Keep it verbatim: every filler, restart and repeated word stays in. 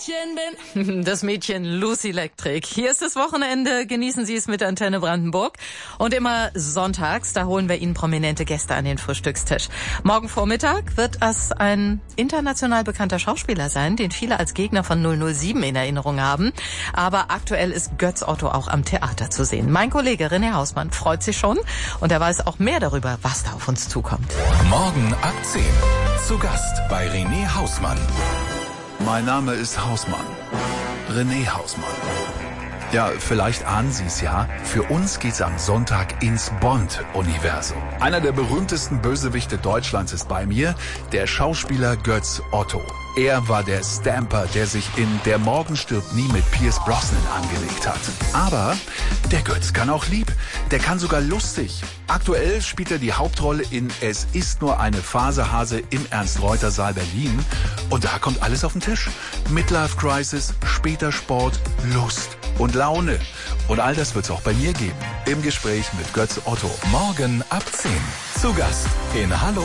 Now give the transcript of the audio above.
Mädchen bin. Das Mädchen Lucy Electric. Hier ist das Wochenende. Genießen Sie es mit Antenne Brandenburg. Und immer sonntags, da holen wir Ihnen prominente Gäste an den Frühstückstisch. Morgen Vormittag wird es ein international bekannter Schauspieler sein, den viele als Gegner von null null sieben in Erinnerung haben. Aber aktuell ist Götz Otto auch am Theater zu sehen. Mein Kollege René Hausmann freut sich schon und er weiß auch mehr darüber, was da auf uns zukommt. Morgen ab zehn. Zu Gast bei René Hausmann. Mein Name ist Hausmann. René Hausmann. Ja, vielleicht ahnen Sie es ja. Für uns geht's am Sonntag ins Bond-Universum. Einer der berühmtesten Bösewichte Deutschlands ist bei mir, der Schauspieler Götz Otto. Er war der Stamper, der sich in Der Morgen stirbt nie mit Pierce Brosnan angelegt hat. Aber der Götz kann auch lieb. Der kann sogar lustig. Aktuell spielt er die Hauptrolle in Es ist nur eine Phasehase im Ernst-Reuter-Saal Berlin. Und da kommt alles auf den Tisch. Midlife Crisis, später Sport, Lust und Laune. Und all das wird's auch bei mir geben. Im Gespräch mit Götz Otto. Morgen ab zehn. Zu Gast in Hallo